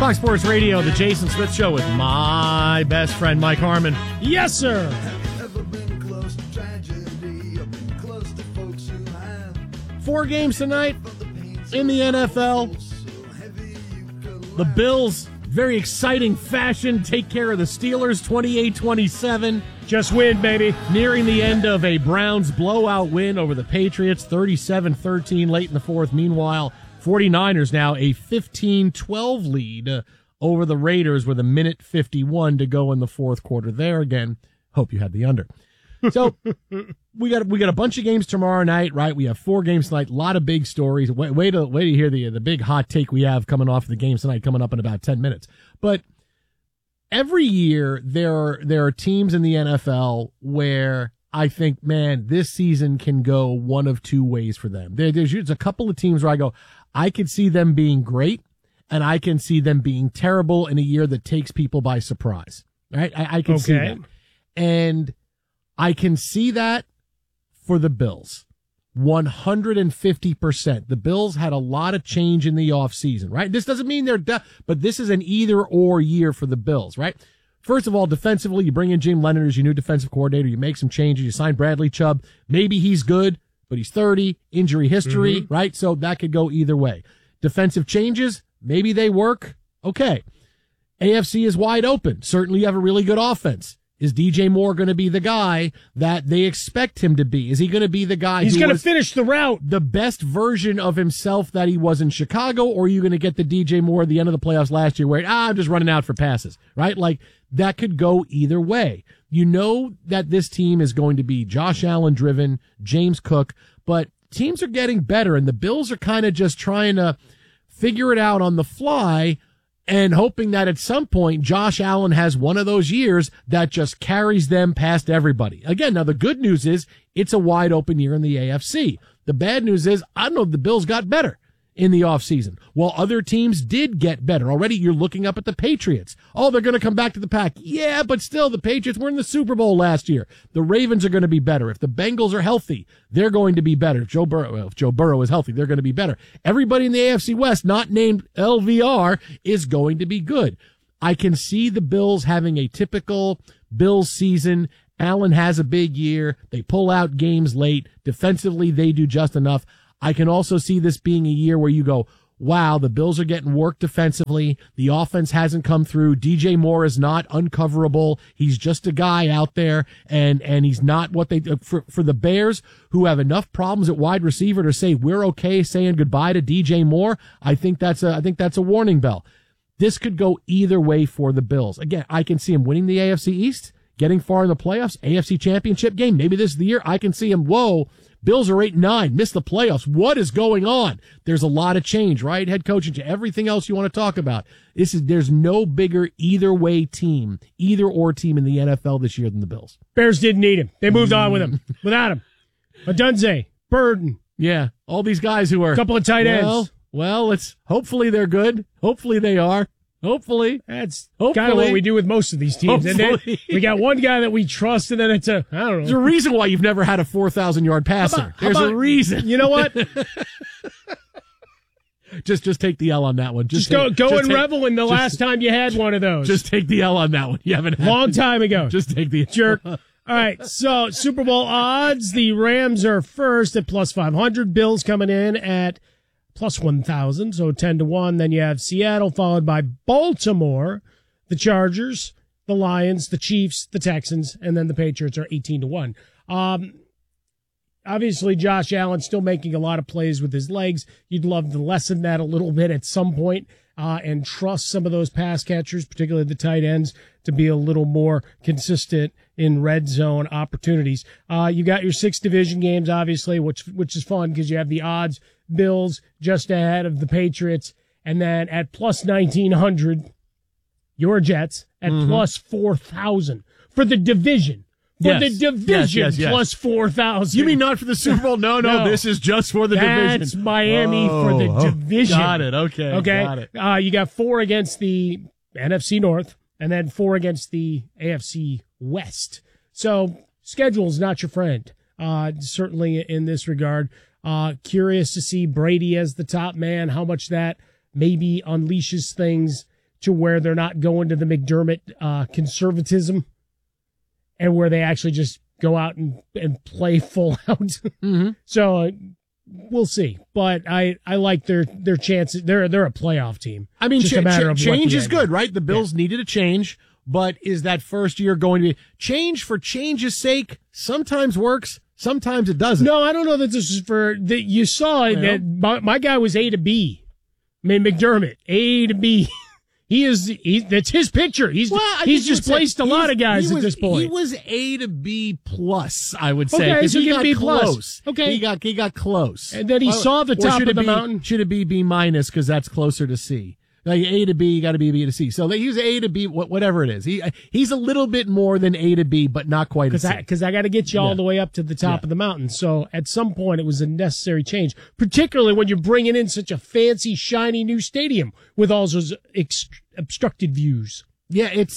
Fox Sports Radio, the Jason Smith Show with my best friend, Mike Harmon. Yes, sir. Four games tonight in the NFL. The Bills, very exciting fashion, take care of the Steelers, 28-27. Just win, baby. Nearing the end of a Browns blowout win over the Patriots, 37-13 late in the fourth. Meanwhile, 49ers now a 15-12 lead over the Raiders with a minute 51 to go in the fourth quarter. There again, hope you had the under. So we got a bunch of games tomorrow night, right? We have four games tonight. A lot of big stories. Way to hear the big hot take we have coming off the games tonight, coming up in about 10 minutes. But every year there are teams in the NFL where I think, man, this season can go one of two ways for them. There's a couple of teams where I go, I could see them being great, and I can see them being terrible in a year that takes people by surprise. Right? I can see that. And I can see that for the Bills. 150%. The Bills had a lot of change in the offseason, right? This doesn't mean they're done, but this is an either-or year for the Bills, right? First of all, defensively, you bring in Jim Leonard as your new defensive coordinator. You make some changes. You sign Bradley Chubb. Maybe he's good, but he's 30, injury history, right? So that could go either way. Defensive changes, maybe they work. Okay. AFC is wide open. Certainly you have a really good offense. Is DJ Moore going to be the guy that they expect him to be? Is he going to be the guy He's going to finish the route? The best version of himself that he was in Chicago, or are you going to get the DJ Moore at the end of the playoffs last year where, I'm just running out for passes, right? Like, that could go either way. You know that this team is going to be Josh Allen driven, James Cook, but teams are getting better, and the Bills are kind of just trying to figure it out on the fly and hoping that at some point Josh Allen has one of those years that just carries them past everybody. Again, now the good news is it's a wide open year in the AFC. The bad news is I don't know if the Bills got better in the offseason. While other teams did get better. Already you're looking up at the Patriots. Oh, they're going to come back to the pack. Yeah, but still the Patriots were in the Super Bowl last year. The Ravens are going to be better. If the Bengals are healthy, they're going to be better. If Joe Burrow is healthy, they're going to be better. Everybody in the AFC West, not named LVR, is going to be good. I can see the Bills having a typical Bills season. Allen has a big year. They pull out games late. Defensively, they do just enough. I can also see this being a year where you go, wow, the Bills are getting work defensively. The offense hasn't come through. DJ Moore is not uncoverable. He's just a guy out there, and he's not what they for the Bears, who have enough problems at wide receiver to say we're okay saying goodbye to DJ Moore. I think that's a warning bell. This could go either way for the Bills. Again, I can see him winning the AFC East, getting far in the playoffs, AFC Championship game. Maybe this is the year. I can see him, whoa, Bills are 8-9, missed the playoffs. What is going on? There's a lot of change, right? Head coaching, everything else you want to talk about. There's no bigger either way team, either or team in the NFL this year than the Bills. Bears didn't need him. They moved on with him, without him. Adunze, Burden. Yeah, all these guys who are a couple of tight ends. Well, hopefully they're good. Hopefully they are. Hopefully. That's kind of what we do with most of these teams. And then we got one guy that we trust, and then I don't know. There's a reason why you've never had a 4,000-yard passer. There's a reason. You know what? Just take the L on that one. Just go and revel in the last time you had one of those. Just take the L on that one. You haven't had long time ago. Just take the jerk. All right, so Super Bowl odds. The Rams are first at plus 500. Bills coming in at plus 1,000, so 10-1. Then you have Seattle, followed by Baltimore, the Chargers, the Lions, the Chiefs, the Texans, and then the Patriots are 18-1. Obviously, Josh Allen still making a lot of plays with his legs. You'd love to lessen that a little bit at some point and trust some of those pass catchers, particularly the tight ends, to be a little more consistent in red zone opportunities. You got your 6 division games, obviously, which is fun because you have the odds. Bills just ahead of the Patriots, and then at plus 1,900, your Jets at plus 4,000 for the division. Plus 4,000. You mean not for the Super Bowl? No, this is just for the division. That's Miami for the division. Got it. Okay. Got it. You got 4 against the NFC North, and then 4 against the AFC West. So schedule's not your friend, certainly in this regard. Curious to see Brady as the top man, how much that maybe unleashes things to where they're not going to the McDermott conservatism and where they actually just go out and play full out. Mm-hmm. So we'll see. But I like their chances. They're a playoff team. I mean, just a matter of change is good, right? The Bills needed a change, but is that first year going to be change for change's sake? Sometimes works, sometimes it doesn't. No, I don't know that this is for that. You saw that my guy was A to B. I mean, McDermott, A to B. That's his picture. He's just placed a lot of guys at this point. He was A to B plus, I would say. Okay, so he got B close. Plus. Okay. He got close. And then he saw the top of the mountain. Should it be B minus because that's closer to C? Like A to B, you got to be B to C. So he was A to B, whatever it is. He's a little bit more than A to B, but not quite a C. Because I got to get you all the way up to the top of the mountain. So at some point, it was a necessary change, particularly when you're bringing in such a fancy, shiny new stadium with all those obstructed views. Yeah, it's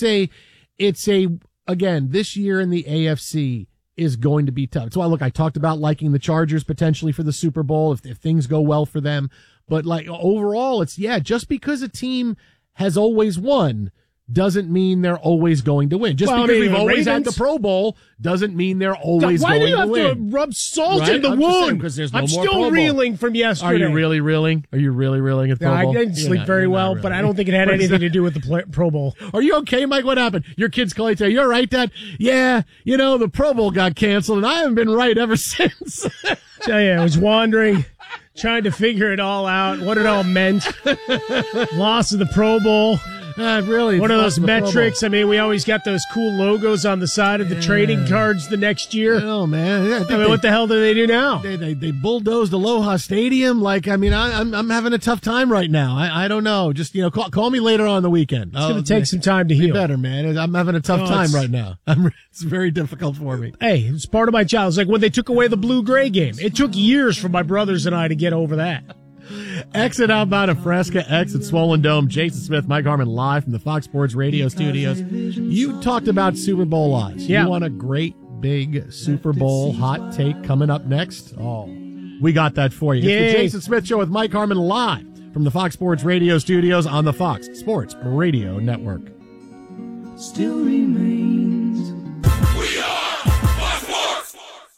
again, this year in the AFC is going to be tough. That's why, look, I talked about liking the Chargers potentially for the Super Bowl if things go well for them. But like overall, it's just because a team has always won doesn't mean they're always going to win. Just because we've always had the Pro Bowl doesn't mean they're always going to win. Why do you have to rub salt in the wound? Because there's no I'm more still Pro Bowl. Reeling from yesterday. Are you really reeling? Are you really reeling at Pro Bowl? I didn't sleep very well, but I don't think it had anything to do with the Pro Bowl. Are you okay, Mike? What happened? Your kids call you, tell you, you're right, Dad? Yeah, the Pro Bowl got canceled, and I haven't been right ever since. Tell you, I was wandering, trying to figure it all out, what it all meant. Loss of the Pro Bowl. Really? What are those metrics? I mean, we always got those cool logos on the side of the trading cards the next year. Oh, man. I mean, what the hell do they do now? They bulldozed Aloha Stadium. Like, I mean, I'm having a tough time right now. I don't know. Just, call me later on the weekend. It's going to take some time to heal. Better, man. I'm having a tough time right now. It's very difficult for me. Hey, it's part of my job. It's like when they took away the blue-gray game. It took years for my brothers and I to get over that. Exit outbound of Fresca, exit Swollen Dome. Jason Smith, Mike Harmon, live from the Fox Sports Radio studios. You talked about Super Bowl odds. Yeah. You want a great big Super Bowl hot take coming up next? Oh, we got that for you. It's the Jason Smith Show with Mike Harmon live from the Fox Sports Radio studios on the Fox Sports Radio Network. Still remains. We are Fox Sports.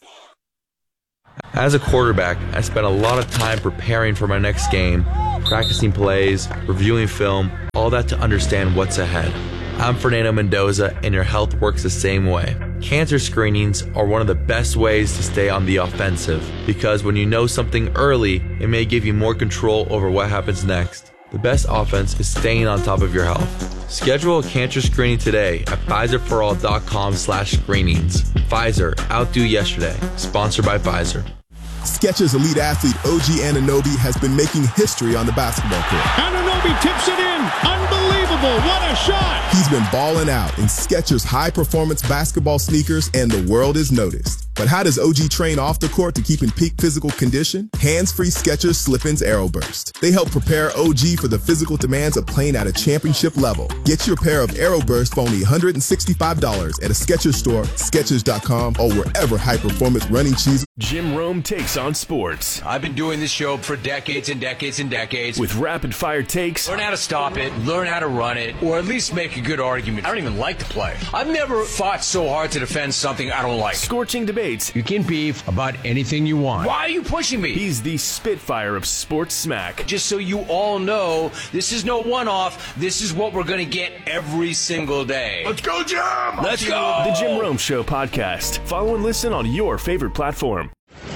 As a quarterback, I spent a lot of time preparing for my next game, practicing plays, reviewing film, all that to understand what's ahead. I'm Fernando Mendoza, and your health works the same way. Cancer screenings are one of the best ways to stay on the offensive, because when you know something early, it may give you more control over what happens next. The best offense is staying on top of your health. Schedule a cancer screening today at PfizerForAll.com/screenings. Pfizer, outdo yesterday. Sponsored by Pfizer. Skechers elite athlete OG Anunoby has been making history on the basketball court. Anunoby tips it in. Unbelievable. What a shot. He's been balling out in Skechers high-performance basketball sneakers, and the world is noticed. But how does OG train off the court to keep in peak physical condition? Hands-free Skechers Slip-ins Aeroburst. They help prepare OG for the physical demands of playing at a championship level. Get your pair of Aeroburst for only $165 at a Skechers store, Skechers.com, or wherever high-performance running shoes. Jim Rome takes on sports. I've been doing this show for decades and decades and decades. With rapid-fire takes. Learn how to stop it, learn how to run it, or at least make a good argument. I don't even like the play. I've never fought so hard to defend something I don't like. Scorching debates. You can beef about anything you want. Why are you pushing me? He's the Spitfire of sports smack. Just so you all know, this is no one-off. This is what we're going to get every single day. Let's go, Jim! Let's go! The Jim Rome Show podcast. Follow and listen on your favorite platform.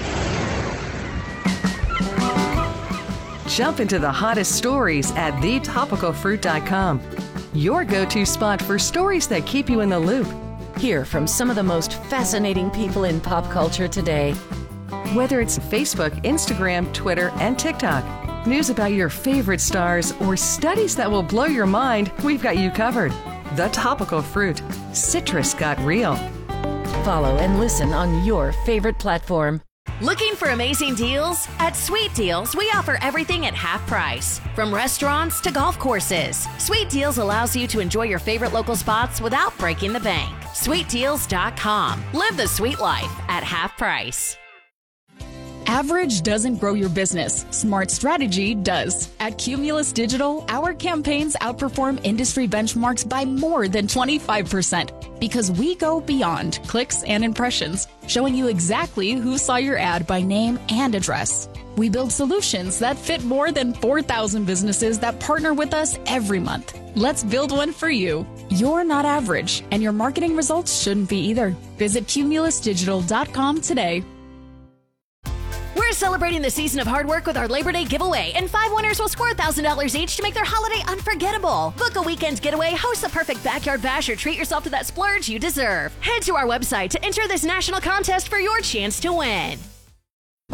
Jump into the hottest stories at thetopicalfruit.com. Your go-to spot for stories that keep you in the loop. Hear from some of the most fascinating people in pop culture today. Whether it's Facebook, Instagram, Twitter, and TikTok, news about your favorite stars, or studies that will blow your mind, we've got you covered. The Topical Fruit. Citrus got real. Follow and listen on your favorite platform. Looking for amazing deals? At Sweet Deals, we offer everything at half price. From restaurants to golf courses, Sweet Deals allows you to enjoy your favorite local spots without breaking the bank. SweetDeals.com. Live the sweet life at half price. Average doesn't grow your business. Smart strategy does. At Cumulus Digital, our campaigns outperform industry benchmarks by more than 25% because we go beyond clicks and impressions, showing you exactly who saw your ad by name and address. We build solutions that fit more than 4,000 businesses that partner with us every month. Let's build one for you. You're not average, and your marketing results shouldn't be either. Visit cumulusdigital.com today. We're celebrating the season of hard work with our Labor Day giveaway, and 5 winners will score $1,000 each to make their holiday unforgettable. Book a weekend getaway, host the perfect backyard bash, or treat yourself to that splurge you deserve. Head to our website to enter this national contest for your chance to win.